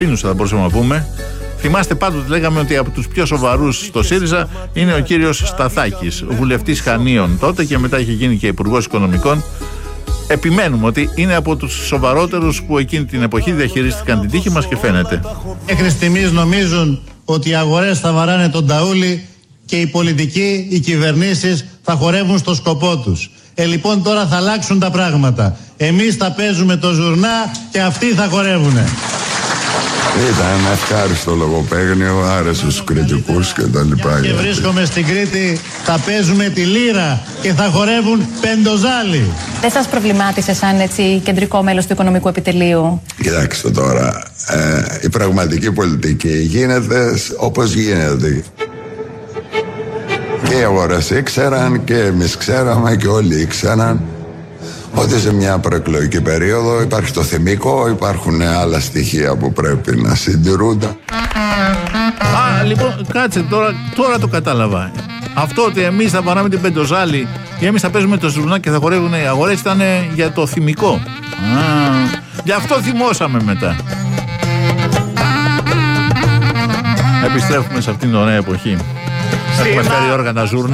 θα μπορούσαμε να πούμε. Θυμάστε πάντοτε λέγαμε ότι από τους πιο σοβαρούς στο ΣΥΡΙΖΑ είναι ο κύριος Σταθάκης, βουλευτής Χανίων τότε και μετά είχε γίνει και υπουργός Οικονομικών. Επιμένουμε ότι είναι από τους σοβαρότερους που εκείνη την εποχή διαχειρίστηκαν την τύχη μας και φαίνεται. Μέχρι στιγμής νομίζουν ότι οι αγορές θα βαράνε τον ταούλι και οι πολιτικοί, οι κυβερνήσεις θα χορεύουν στο σκοπό τους. Λοιπόν τώρα θα αλλάξουν τα πράγματα. Εμείς θα παίζουμε το ζουρνά και αυτοί θα χορεύουνε. Ήταν ένα ευχάριστο λογοπαίγνιο, άρεσε στους κριτικούς και τα λοιπά. Και βρίσκομαι στην Κρήτη, θα παίζουμε τη λύρα και θα χορεύουν πεντοζάλι. Δεν σας προβλημάτισε σαν έτσι κεντρικό μέλος του Οικονομικού Επιτελείου? Κοιτάξτε τώρα, η πραγματική πολιτική γίνεται όπως γίνεται. Και οι αγορές ήξεραν και εμείς ξέραμε και όλοι ήξεραν ότι σε μια προεκλογική περίοδο υπάρχει το θεμικό, υπάρχουν άλλα στοιχεία που πρέπει να συντηρούνται. Λοιπόν, κάτσε τώρα το κατάλαβα. Αυτό ότι εμείς θα βαράμε την πεντοζάλη και εμείς θα παίζουμε το ζουρνά και θα χορεύουν οι αγορές ήταν για το θυμικό. Γι' αυτό θυμώσαμε μετά. Επιστρέφουμε σε αυτήν την ωραία εποχή. Έχουμε φέρει όργανα ζουρνά.